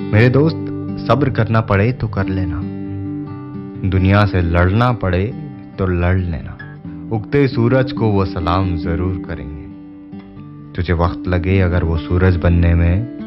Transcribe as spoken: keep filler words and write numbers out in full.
मेरे दोस्त, सब्र करना पड़े तो कर लेना, दुनिया से लड़ना पड़े तो लड़ लेना। उगते सूरज को वो सलाम जरूर करेंगे। तुझे वक्त लगे अगर वो सूरज बनने में,